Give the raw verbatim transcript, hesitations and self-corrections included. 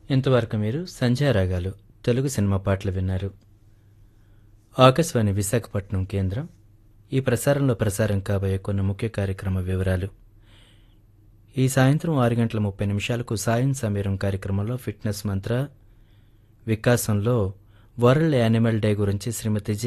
ఇంతవరకు మీరు సంధ్యారాగాలు తెలుగు సినిమా పాటలు విన్నారు. ఆకాశవాణి విశాఖపట్నం కేంద్రం. ఈ ప్రసారంలో ప్రసారం కాబోయే కొన్ని ముఖ్య కార్యక్రమ వివరాలు. ఈ సాయంత్రం ఆరు గంటల ముప్పై నిమిషాలకు సాయం సమీరం కార్యక్రమంలో ఫిట్నెస్ మంత్ర వికాసంలో వరల్డ్ యానిమల్ డే గురించి శ్రీమతి జి